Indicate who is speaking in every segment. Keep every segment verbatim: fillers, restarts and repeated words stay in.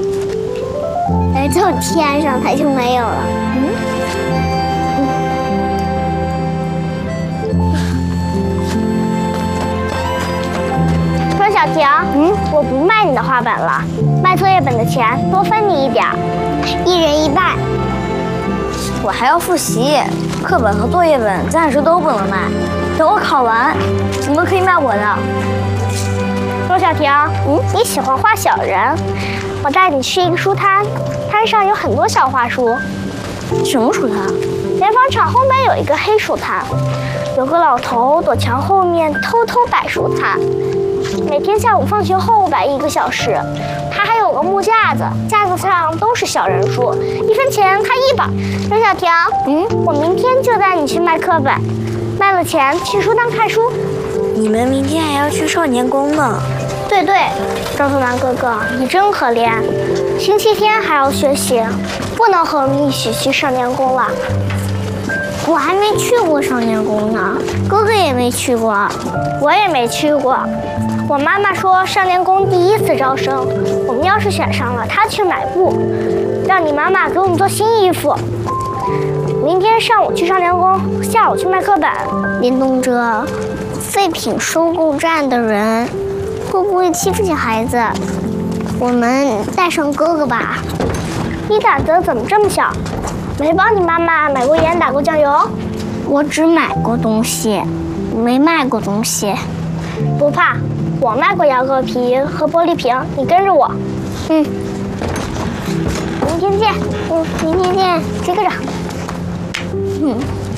Speaker 1: 而到天上它就没有了。嗯。说小婷，嗯，我不卖你的画本了，卖作业本的钱多分你一点，一人一半。
Speaker 2: 我还要复习，课本和作业本暂时都不能卖，等我考完，你们可以卖我的。
Speaker 1: 周小婷，嗯，你喜欢画小人，我带你去一个书摊，摊上有很多小画书。
Speaker 2: 什么书摊？
Speaker 1: 联防场后面有一个黑书摊，有个老头躲墙后面偷偷摆书摊，每天下午放学后摆一个小时。他还有个木架子，架子上都是小人书，一分钱开一本。周小婷，嗯，我明天就带你去卖课本，卖了钱去书摊看书。
Speaker 2: 你们明天还要去少年宫呢？
Speaker 1: 对对，赵松南哥哥，你真可怜，星期天还要学习，不能和我们一起去少年宫了。我还没去过少年宫呢，哥哥也没去过，我也没去过。我妈妈说少年宫第一次招生，我们要是选上了，她去买布，让你妈妈给我们做新衣服。明天上午去少年宫，下午去卖课本。林东哲，废品收购站的人会不会欺负小孩子？我们带上哥哥吧。你胆子怎么这么小？没帮你妈妈买过盐打过酱油？我只买过东西，没卖过东西。不怕，我卖过牙膏皮和玻璃瓶，你跟着我。嗯。明天见。嗯，明天见。这个着。嗯。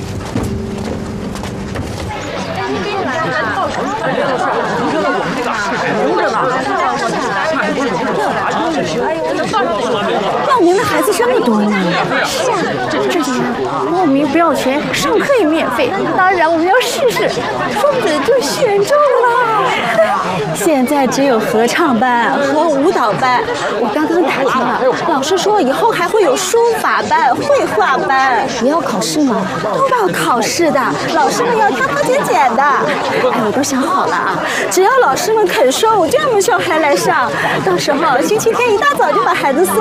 Speaker 3: 报名的孩子这么多呢。是啊，这几年报名不要钱，上课也免费。当然我们要试试，说不准就选中了。现在只有合唱班和舞蹈班，我刚刚打听了，老师说以后还会有书法班、绘画班。也要考试吗？都要考试的，老师们要挑挑拣拣的。哎，我都想好了啊，只要老师们肯收，我就让我们小孩来上。到时候星期天一大早就把孩子送